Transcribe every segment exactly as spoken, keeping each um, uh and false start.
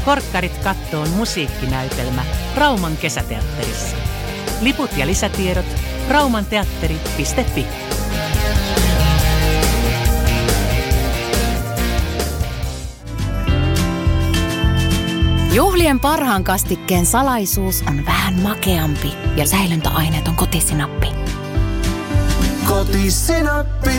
Korkkarit kattoon musiikkinäytelmä Rauman kesäteatterissa. Liput ja lisätiedot raumanteatteri piste fi. Juhlien parhaan kastikkeen salaisuus on vähän makeampi ja säilöntäaineet on kotisinappi. Kotisinappi.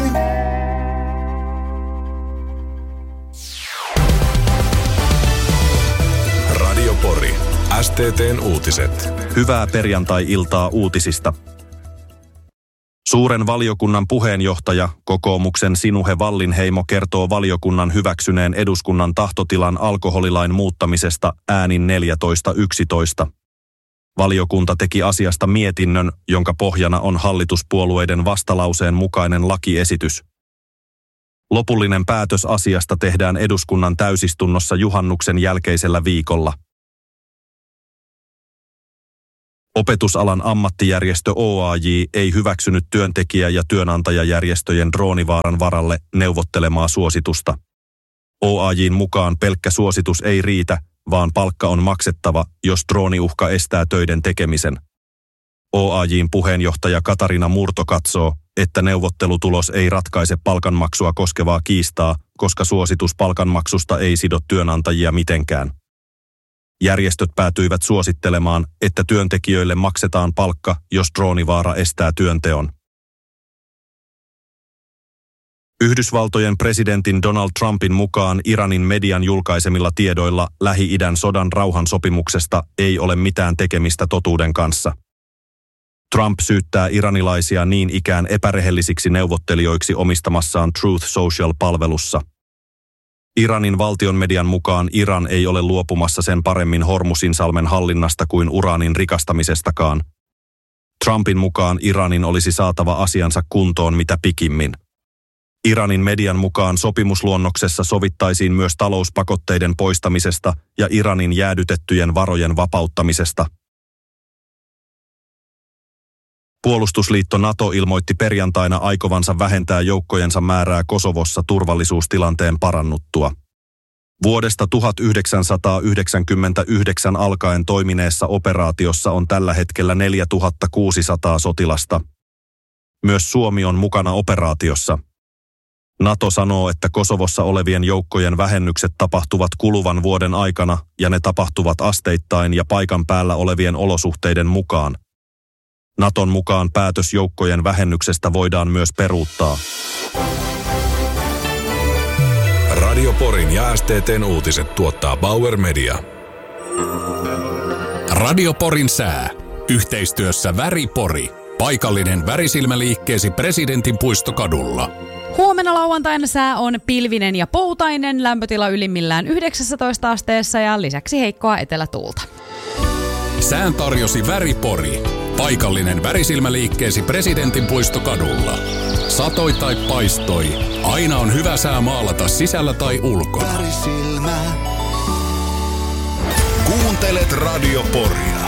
Radio Pori. S T T:n uutiset. Hyvää perjantai-iltaa uutisista. Suuren valiokunnan puheenjohtaja, kokoomuksen Sinuhe Wallinheimo kertoo valiokunnan hyväksyneen eduskunnan tahtotilan alkoholilain muuttamisesta äänin neljätoista yksitoista. Valiokunta teki asiasta mietinnön, jonka pohjana on hallituspuolueiden vastalauseen mukainen lakiesitys. Lopullinen päätös asiasta tehdään eduskunnan täysistunnossa juhannuksen jälkeisellä viikolla. Opetusalan ammattijärjestö O A J ei hyväksynyt työntekijä- ja työnantajajärjestöjen droonivaaran varalle neuvottelemaa suositusta. O A J:n mukaan pelkkä suositus ei riitä, vaan palkka on maksettava, jos drooniuhka estää töiden tekemisen. O A J:n puheenjohtaja Katarina Murto katsoo, että neuvottelutulos ei ratkaise palkanmaksua koskevaa kiistaa, koska suositus palkanmaksusta ei sido työnantajia mitenkään. Järjestöt päätyivät suosittelemaan, että työntekijöille maksetaan palkka, jos droonivaara estää työnteon. Yhdysvaltojen presidentin Donald Trumpin mukaan Iranin median julkaisemilla tiedoilla Lähi-idän sodan rauhansopimuksesta ei ole mitään tekemistä totuuden kanssa. Trump syyttää iranilaisia niin ikään epärehellisiksi neuvottelijoiksi omistamassaan Truth Social-palvelussa. Iranin valtion median mukaan Iran ei ole luopumassa sen paremmin Hormuzinsalmen hallinnasta kuin uraanin rikastamisestakaan. Trumpin mukaan Iranin olisi saatava asiansa kuntoon mitä pikimmin. Iranin median mukaan sopimusluonnoksessa sovittaisiin myös talouspakotteiden poistamisesta ja Iranin jäädytettyjen varojen vapauttamisesta. Puolustusliitto NATO ilmoitti perjantaina aikovansa vähentää joukkojensa määrää Kosovossa turvallisuustilanteen parannuttua. Vuodesta tuhatyhdeksänsataayhdeksänkymmentäyhdeksän alkaen toimineessa operaatiossa on tällä hetkellä neljätuhatta kuusisataa sotilasta. Myös Suomi on mukana operaatiossa. NATO sanoo, että Kosovossa olevien joukkojen vähennykset tapahtuvat kuluvan vuoden aikana ja ne tapahtuvat asteittain ja paikan päällä olevien olosuhteiden mukaan. Naton mukaan päätös joukkojen vähennyksestä voidaan myös peruuttaa. Radio Porin ja S T T:n uutiset tuottaa Bauer Media. Radio Porin sää. Yhteistyössä Väripori. Paikallinen värisilmäliikkeesi Presidentin puistokadulla. Huomenna lauantaina sää on pilvinen ja poutainen, lämpötila ylimmillään yhdeksäntoista asteessa ja lisäksi heikkoa etelätuulta. Sään tarjosi Väripori. Paikallinen värisilmäliikkeesi Presidentin puistokadulla. Satoi tai paistoi, aina on hyvä sää maalata sisällä tai ulkona. Värisilmä. Kuuntelet Radio Poria.